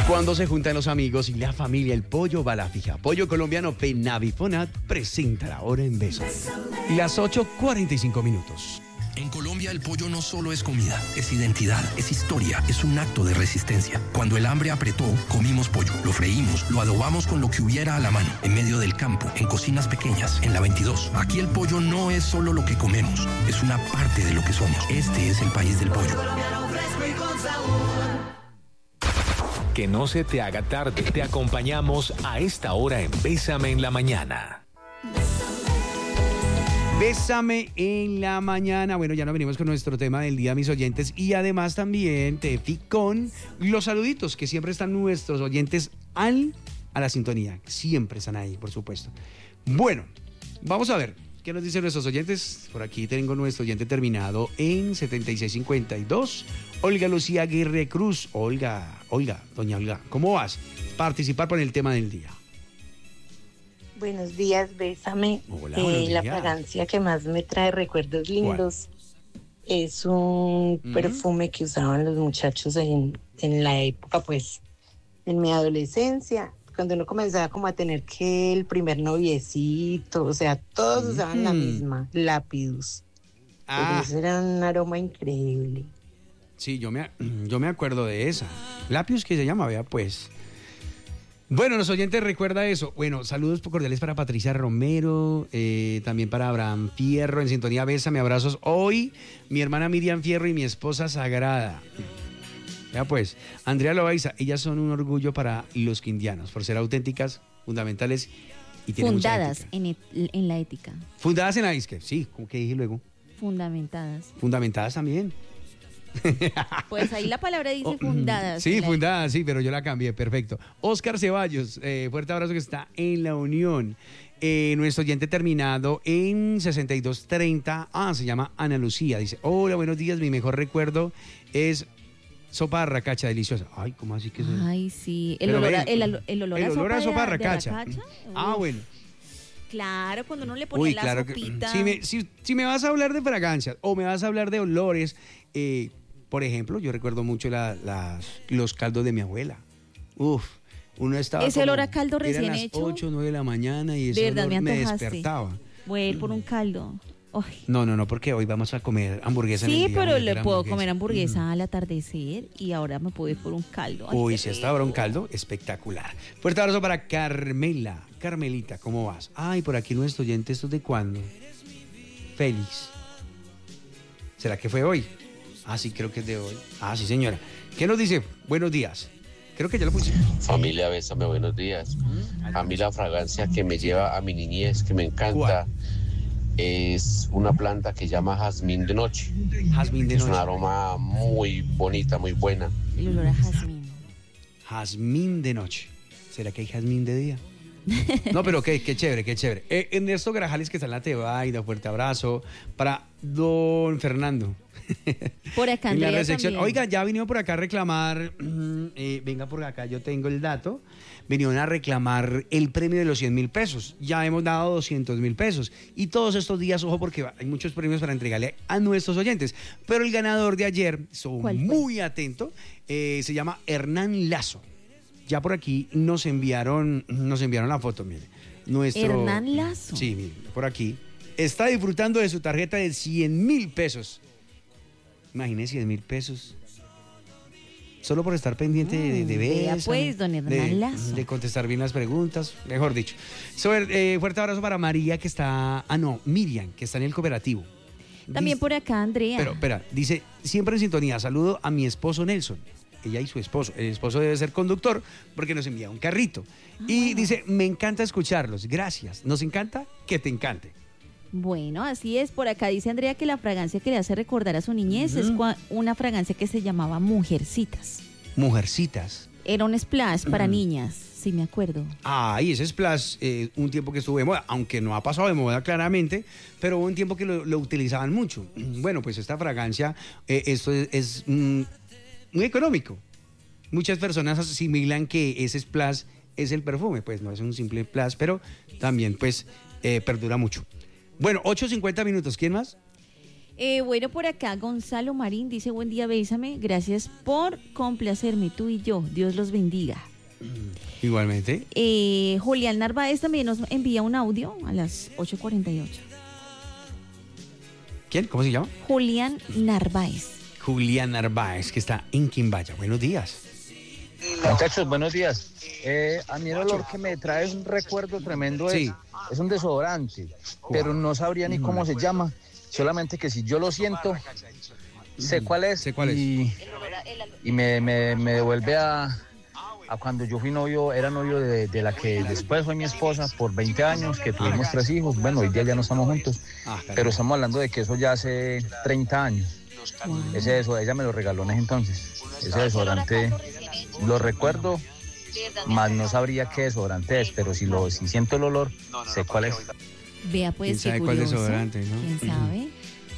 Cuando se juntan los amigos y la familia, el pollo va a la fija. Pollo colombiano Penavifonat presenta la hora en besos. Las 8:45 minutos. En Colombia el pollo no solo es comida, es identidad, es historia, es un acto de resistencia. Cuando el hambre apretó, comimos pollo, lo freímos, lo adobamos con lo que hubiera a la mano, en medio del campo, en cocinas pequeñas, en la 22. Aquí el pollo no es solo lo que comemos, es una parte de lo que somos. Este es el país del pollo. Que no se te haga tarde, te acompañamos a esta hora en Bésame en la Mañana. Bésame en la mañana. Bueno, ya nos venimos con nuestro tema del día, mis oyentes. Y además también, Tefi, con los saluditos que siempre están nuestros oyentes a la sintonía. Siempre están ahí, por supuesto. Bueno, vamos a ver qué nos dicen nuestros oyentes. Por aquí tengo nuestro oyente terminado en 7652. Olga Lucía Aguirre Cruz. Olga, doña Olga, ¿cómo vas? Participar por el tema del día. Buenos días, Bésame. Hola, la fragancia que más me trae recuerdos lindos es un perfume que usaban los muchachos en la época, pues, en mi adolescencia, cuando uno comenzaba como a tener que el primer noviecito, o sea, todos usaban la misma, Lapidus. Pero eso era un aroma increíble. Sí, yo me acuerdo de esa. Lapidus, que se llama, vea, pues. Bueno, los oyentes recuerda eso. Bueno, saludos cordiales para Patricia Romero, también para Abraham Fierro, en sintonía Bésame, abrazos. Hoy, mi hermana Miriam Fierro y mi esposa Sagrada. Ya pues, Andrea Loaiza, ellas son un orgullo para los quindianos, por ser auténticas, fundamentales y tienen fundadas mucha ética. en la ética. Fundadas en la ética, sí, como que dije luego. Fundamentadas. Fundamentadas también. Pues ahí la palabra dice fundadas. Sí, fundadas, sí, pero yo la cambié, perfecto. Oscar Ceballos, fuerte abrazo, que está en la Unión. Nuestro oyente terminado en 6230, se llama Ana Lucía, dice: hola, buenos días, mi mejor recuerdo es sopa de arracacha, deliciosa. Ay, ¿cómo así que eso? Ay, sí, el Pero olor a sopa de arracacha. Bueno. Claro, cuando uno le pone la sopita. Si me vas a hablar de fragancias o me vas a hablar de olores, por ejemplo, yo recuerdo mucho los caldos de mi abuela. Uno estaba ese olor a caldo recién eran las hecho. 8 o 9 de la mañana y ese de verdad, olor me antojaste. despertaba. Voy a ir por un caldo. Ay. No, porque hoy vamos a comer hamburguesa. Sí, en el día, pero le puedo hamburguesa. comer hamburguesa al atardecer y ahora me puedo ir por un caldo. Ay, Uy, si hasta ahora un caldo, espectacular. Fuerte abrazo para Carmela. Carmelita, ¿cómo vas? Ay, por aquí nuestro oyente, ¿esto es de cuándo? Félix. ¿Será que fue hoy? Sí, creo que es de hoy. Sí, señora. ¿Qué nos dice? Buenos días. Creo que ya lo pusimos. Familia, Bésame, buenos días. A mí la fragancia que me lleva a mi niñez, que me encanta, ¿cuál? Es una planta que se llama jazmín de noche. Jazmín de es noche. un aroma muy bonita, muy buena. El olor a jazmín. Jazmín de noche. ¿Será que hay jazmín de día? No, pero qué chévere, qué chévere. Ernesto Grajales, que está en la Tebaida, fuerte abrazo. Para don Fernando. Por acá, en la Andrea recepción. también. Oiga, ya vinieron por acá a reclamar, venga por acá, yo tengo el dato. Vinieron a reclamar el premio de los 100,000 pesos. Ya hemos dado 200,000 pesos. Y todos estos días, ojo, porque hay muchos premios para entregarle a nuestros oyentes. Pero el ganador de ayer, estuvo muy atento, se llama Hernán Lazo. Ya por aquí nos enviaron la foto, mire. Hernán Lazo. Sí, mire, por aquí. Está disfrutando de su tarjeta de 100,000 pesos. Imagínese 100,000 pesos. Solo por estar pendiente de vea Bésame, pues, don Hernán Lazo. de contestar bien las preguntas, mejor dicho. Fuerte abrazo para María, que está... Miriam, que está en el cooperativo. También por acá, Andrea. Pero, espera, dice, siempre en sintonía, saludo a mi esposo Nelson. Ella y su esposo. El esposo debe ser conductor porque nos envía un carrito. Y dice, me encanta escucharlos, gracias. Nos encanta que te encante. Bueno, así es. Por acá dice Andrea que la fragancia que le hace recordar a su niñez es una fragancia que se llamaba Mujercitas. Mujercitas. Era un splash para niñas, sí me acuerdo. Y ese splash, un tiempo que estuvo de moda, aunque no ha pasado de moda claramente, pero hubo un tiempo que lo utilizaban mucho. Bueno, pues esta fragancia, esto es muy económico. Muchas personas asimilan que ese splash es el perfume, pues no es un simple splash, pero también pues perdura mucho. Bueno, 8:50 minutos, ¿quién más? Bueno, por acá Gonzalo Marín dice, buen día, bésame, gracias por complacerme, tú y yo, Dios los bendiga. Igualmente. Julián Narváez también nos envía un audio a las 8:48. ¿Quién? ¿Cómo se llama? Julián Narváez. Julián Narváez, que está en Quimbaya. Buenos días. Muchachos, buenos días. A mí el olor que me trae un recuerdo tremendo es un desodorante, pero no sabría ni cómo se llama, solamente que si yo lo siento, sé cuál es, y me devuelve a cuando yo fui novio, era novio de la que después fue mi esposa por 20 años, que tuvimos 3 hijos. Bueno, hoy día ya no estamos juntos, pero estamos hablando de que eso ya hace 30 años. Ella me lo regaló en ese entonces. Ese desodorante lo recuerdo, más no sabría qué desodorante es, pero si siento el olor, sé cuál es. Vea pues, ¿quién sabe cuál desodorante, no? ¿Quién sabe?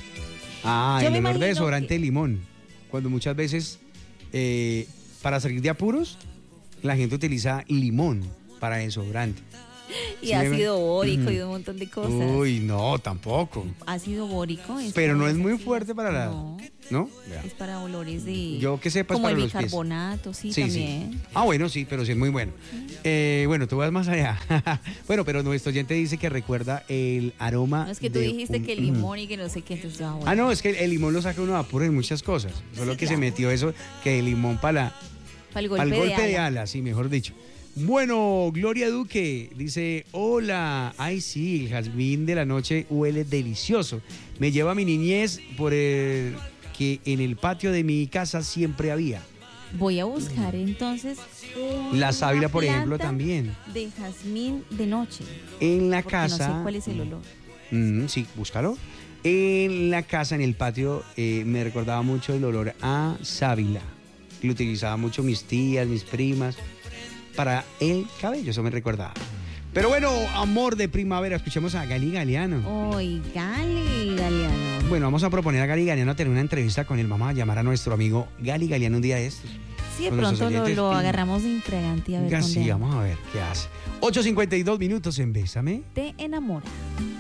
El olor de desodorante de limón. Cuando muchas veces, para salir de apuros, la gente utiliza limón para desodorante. Y ácido bórico y un montón de cosas. Uy, no, tampoco. Ácido bórico es. Pero no es muy fuerte para la... ¿No? Es para olores de... Yo que sepa, como para el los pies. bicarbonato, sí, también. Sí. Bueno, sí, pero sí es muy bueno. Bueno, tú vas más allá. Bueno, pero nuestro oyente dice que recuerda el aroma. No, es que tú dijiste que el limón y que no sé qué, entonces bueno. No, es que el limón lo saca uno de apuro en muchas cosas. Solo que se metió eso, que el limón para el golpe de ala, sí, mejor dicho. Bueno, Gloria Duque dice, hola, ay sí, el jazmín de la noche huele delicioso. Me lleva a mi niñez por el que en el patio de mi casa siempre había. Voy a buscar entonces la sábila, por ejemplo, también. De jazmín de noche. En la casa. No sé cuál es el olor. Sí, búscalo. En la casa, en el patio, me recordaba mucho el olor a sábila. Lo utilizaba mucho mis tías, mis primas, para el cabello, eso me recordaba. Pero bueno, amor de primavera, escuchemos a Gali Galeano. Gali Galeano. Bueno, vamos a proponer a Gali Galeano tener una entrevista con él. Vamos a llamar a nuestro amigo Gali Galeano un día de estos. Sí, de pronto lo agarramos de infragante a ver sí, vamos a ver qué hace. 8:52 minutos en Bésame. Te enamora.